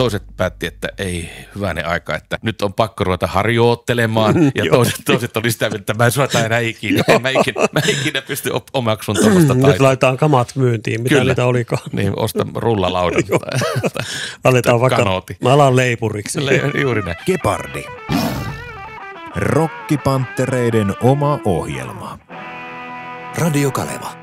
toiset päätti, että ei hyvänen aika, että nyt on pakko ruveta harjoittelemaan. Ja toiset oli sitä, että mä en suorata enää ikinä. Mä ikinä pysty omaksun tuollaista taitoa. Nyt laitetaan kamat myyntiin, mitä niitä olikaan. Niin, osta rullalaudan tai aletaan vaikka, kanooti. mä alan leipuriksi. Juuri näin. Gepardi. Rokkipanttereiden oma ohjelma. Radio Kaleva.